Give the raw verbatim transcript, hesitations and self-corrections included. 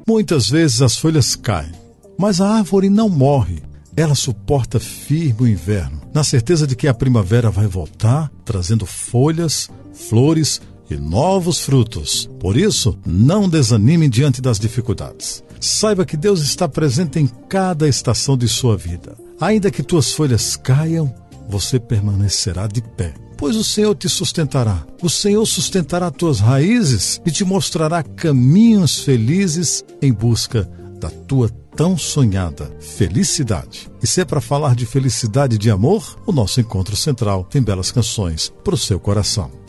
Muitas vezes as folhas caem, mas a árvore não morre. Ela suporta firme o inverno, na certeza de que a primavera vai voltar, trazendo folhas, flores e novos frutos. Por isso, não desanime diante das dificuldades. Saiba que Deus está presente em cada estação de sua vida. Ainda que tuas folhas caiam, você permanecerá de pé, pois o Senhor te sustentará. O Senhor sustentará tuas raízes e te mostrará caminhos felizes em busca da tua tão sonhada felicidade. E se é para falar de felicidade e de amor, o nosso encontro central tem belas canções para o seu coração.